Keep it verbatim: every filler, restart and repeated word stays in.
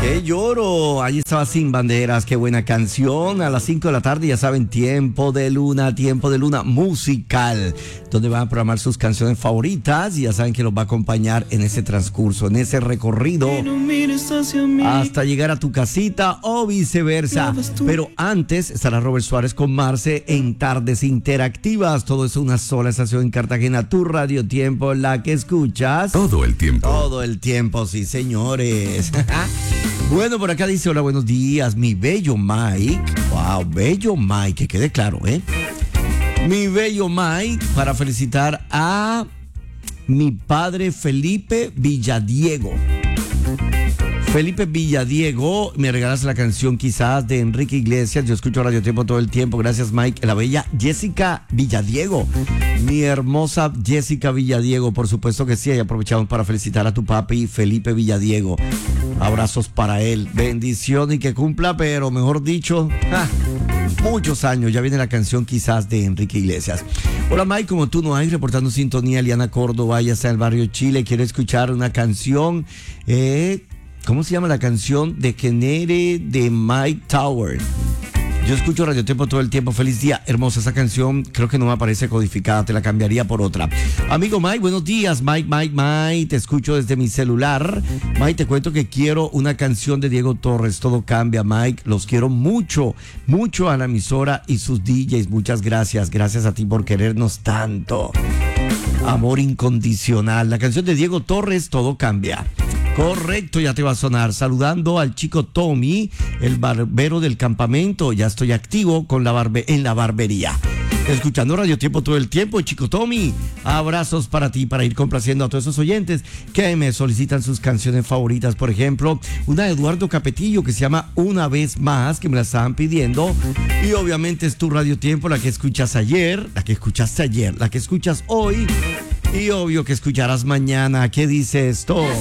Que lloro. Ahí estaba Sin Banderas. Qué buena canción. A las cinco de la tarde, ya saben, Tiempo de Luna, Tiempo de Luna musical, donde van a programar sus canciones favoritas y ya saben que los va a acompañar en ese transcurso, en ese recorrido hasta llegar a tu casita o viceversa. Pero antes estará Robert Suárez con Marce en Tardes Interactivas. Todo es una sola estación en Cartagena, tu Radio Tiempo, la que escuchas todo el tiempo. Todo el tiempo, sí, señores. Bueno, por acá dice, hola, buenos días, mi bello Mike. Wow, bello Mike, que quede claro, ¿eh? Mi bello Mike, para felicitar a mi padre Felipe Villadiego. Felipe Villadiego, me regalas la canción quizás de Enrique Iglesias. Yo escucho Radio Tiempo todo el tiempo. Gracias, Mike. La bella Jessica Villadiego. Mi hermosa Jessica Villadiego, por supuesto que sí. Y aprovechamos para felicitar a tu papi Felipe Villadiego. Abrazos para él. Bendición y que cumpla, pero mejor dicho, ¡ja! muchos años. Ya viene la canción quizás de Enrique Iglesias. Hola, Mike, como tú no hay, reportando sintonía, Eliana Córdoba, ya está en el barrio Chile. Quiere escuchar una canción, eh... ¿cómo se llama la canción? De Genere de Mike Tower. Yo escucho Radio Tiempo todo el tiempo. Feliz día, hermosa esa canción. Creo que no me aparece codificada, te la cambiaría por otra. Amigo Mike, buenos días. Mike, Mike, Mike, te escucho desde mi celular. Mike, te cuento que quiero una canción de Diego Torres. Todo cambia, Mike. Los quiero mucho, mucho a la emisora y sus D Js. Muchas gracias. Gracias a ti por querernos tanto. Amor incondicional. La canción de Diego Torres, Todo cambia. Correcto, ya te va a sonar. Saludando al chico Tommy, el barbero del campamento. Ya estoy activo con la barbe en la barbería. Escuchando Radio Tiempo todo el tiempo, chico Tommy. Abrazos para ti, para ir complaciendo a todos esos oyentes que me solicitan sus canciones favoritas. Por ejemplo, una de Eduardo Capetillo que se llama Una vez más, que me la estaban pidiendo. Y obviamente es tu Radio Tiempo, la que escuchas ayer, la que escuchaste ayer, la que escuchas hoy. Y obvio que escucharás mañana. ¿Qué dice esto?